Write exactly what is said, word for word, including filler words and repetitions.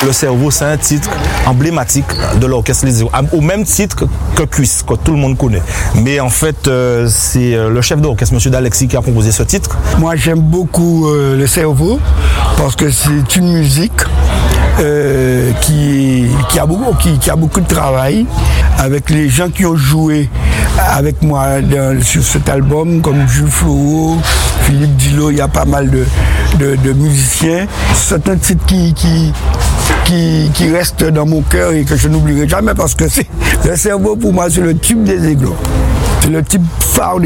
Le Cerveau, c'est un titre emblématique de l'orchestre Les Héros, au même titre que Cuisse, que tout le monde connaît. Mais en fait, euh, c'est le chef d'orchestre, M. D'Alexis, qui a composé ce titre. Moi, j'aime beaucoup euh, Le Cerveau parce que c'est une musique euh, qui, qui, a beaucoup, qui, qui a beaucoup de travail avec les gens qui ont joué avec moi dans, sur cet album, comme Jules Floreau, Philippe Dillot, il y a pas mal de, de, de musiciens. C'est un titre qui, qui, qui, qui reste dans mon cœur et que je n'oublierai jamais parce que c'est Le Cerveau, pour moi, c'est le tube des Aiglons. C'est le type phare